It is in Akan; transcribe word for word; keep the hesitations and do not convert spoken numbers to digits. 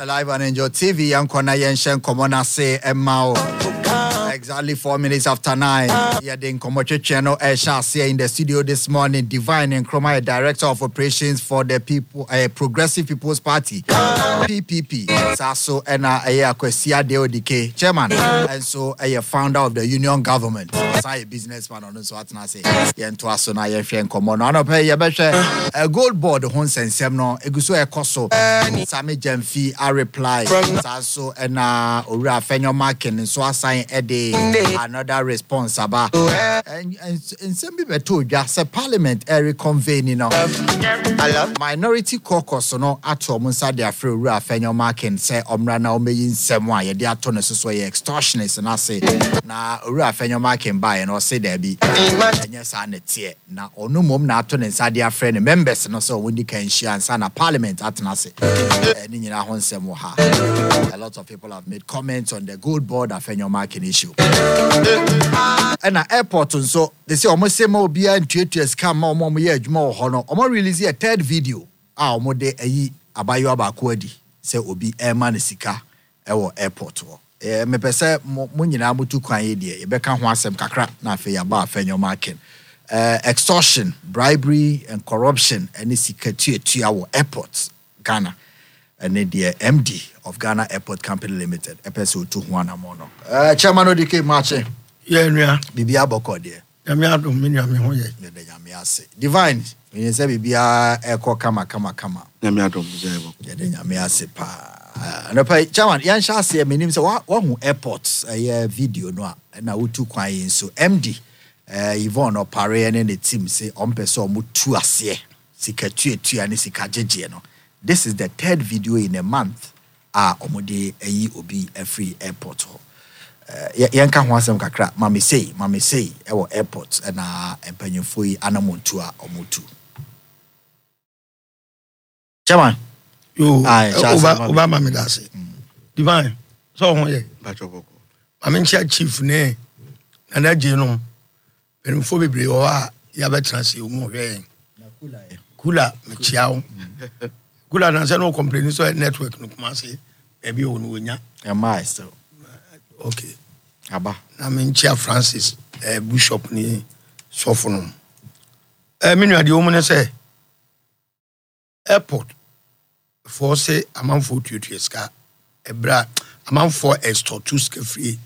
Live on Angel T V, Yankona Yenshen Komona say Emma. Exactly four minutes after nine. Yeah, the Komoche channel Esha here in the studio this morning. Divine and Chroma, Director of Operations for the People, uh, Progressive People's Party, P P P. Saso Ena Aya Kwesia Deodike, Chairman, and so a founder of the Union Government. A businessman on this what I say. Yento Asona Yenshen Komona. No pay Yabesha a gold board Hons and Semno, Eguso Ekoso, Sami Jemfi, I reply. Saso Ena Ura Fenyo Markin, and so I sign Eddie. Another response about and and some people told just a parliament area convening now. Minority caucus no ato munsa dia free rule afenyo marking say omra na omeyin semwa ye dia to no so ye extortionist na say na rule afenyo marking buy no say there be enya sa na tie na onu mom na ato ne nsa dia free members no so woni kan hia nsa na parliament atena say ni nyina ho nsem ha. A lot of people have made comments on the gold board afenyo marking issue. And at airport so they say almost say more be and tweeters come more more year more honor or release a third video ah more de ayi abayo abakwadi say obi airman sika ewo airport wo eh me pese mo nyina mutu kwan ye de e beka ho asem kakra na afa ya ba afenyo marking uh, extortion, bribery and corruption and sika tuatua wo airport Ghana and the M D of Ghana Airport Company Limited episode two one amono uh chairman odike marche yeah nua bibia boko de nyame adom me nyame ho ye de nyame ase divine yen say bibia eko kama kama kama nyame adom je boko de nyame ase pa no pa chairman yan sha ase menim say wa hu airport eh video no a na wotu kwan yin so M D eh Yvonne Opare and the team say on person mo tu ase sika tuatua ne sika jeje no. This is the third video in a month. Ah, omode ayi obi every airport ho. Eh yanka ho asem kakra, mama say, mama say e wo airport na empanyefo yi anamontu a omotu. Chairman. Yo, oba oba mama da say. Divine. So ho ye. Bacho boko. Mama ncha chief ne na na je no. Benfo bebre o a ya be transi o mo hwe. Na kula e. Kula me chiao. Kula na say no complain so network no kuma say e bi o no nya. E mai so. Okay. Aba. Na me ncha Francis eh bishop ni sofo no. Eh me nua de o mo ne say airport for say amanfo tutu ska ebra amanfo extort to ska free